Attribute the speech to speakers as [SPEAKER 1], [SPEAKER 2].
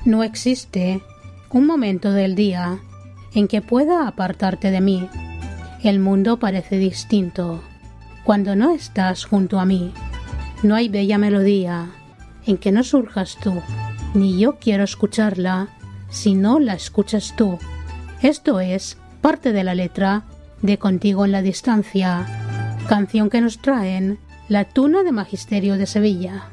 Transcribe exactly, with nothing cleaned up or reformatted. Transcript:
[SPEAKER 1] No existe un momento del día en que pueda apartarte de mí. El mundo parece distinto cuando no estás junto a mí. No hay bella melodía en que no surjas tú, ni yo quiero escucharla si no la escuchas tú. Esto es parte de la letra de Contigo en la distancia, canción que nos traen la Tuna de Magisterio de Sevilla.